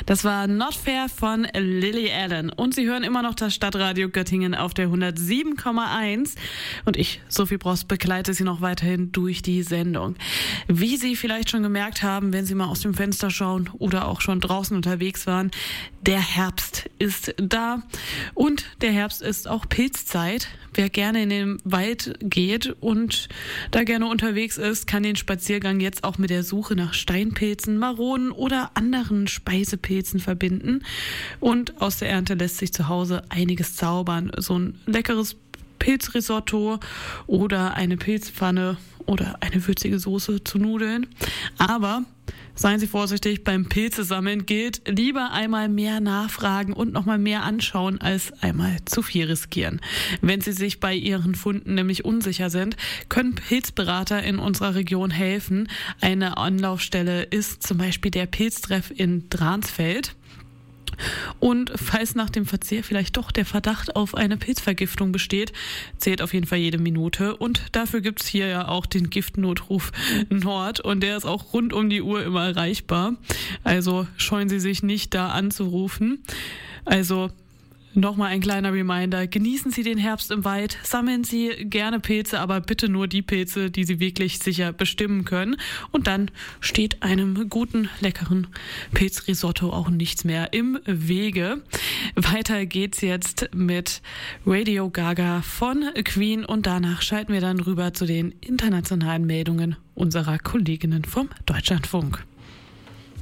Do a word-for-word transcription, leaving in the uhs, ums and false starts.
Das war Not Fair von Lily Allen. Und Sie hören immer noch das Stadtradio Göttingen auf der hundertsieben Komma eins. Und ich, Sophie Brost, begleite Sie noch weiterhin durch die Sendung. Wie Sie vielleicht schon gemerkt haben, wenn Sie mal aus dem Fenster schauen oder auch schon draußen unterwegs waren, der Herbst ist da. Und der Herbst ist auch Pilzzeit. Wer gerne in den Wald geht und da gerne unterwegs ist, kann den Spaziergang jetzt auch mit der Suche nach Steinpilzen, Maronen oder anderen Speisepilzen verbinden. Und aus der Ernte lässt sich zu Hause einiges zaubern. So ein leckeres Pilzrisotto oder eine Pilzpfanne oder eine würzige Soße zu Nudeln. Aber seien Sie vorsichtig, beim Pilzesammeln gilt, lieber einmal mehr nachfragen und nochmal mehr anschauen, als einmal zu viel riskieren. Wenn Sie sich bei Ihren Funden nämlich unsicher sind, können Pilzberater in unserer Region helfen. Eine Anlaufstelle ist zum Beispiel der Pilztreff in Dransfeld. Und falls nach dem Verzehr vielleicht doch der Verdacht auf eine Pilzvergiftung besteht, zählt auf jeden Fall jede Minute. Und dafür gibt's hier ja auch den Giftnotruf Nord und der ist auch rund um die Uhr immer erreichbar. Also scheuen Sie sich nicht, da anzurufen. Also nochmal ein kleiner Reminder, genießen Sie den Herbst im Wald, sammeln Sie gerne Pilze, aber bitte nur die Pilze, die Sie wirklich sicher bestimmen können. Und dann steht einem guten, leckeren Pilzrisotto auch nichts mehr im Wege. Weiter geht's jetzt mit Radio Gaga von Queen und danach schalten wir dann rüber zu den internationalen Meldungen unserer Kolleginnen vom Deutschlandfunk.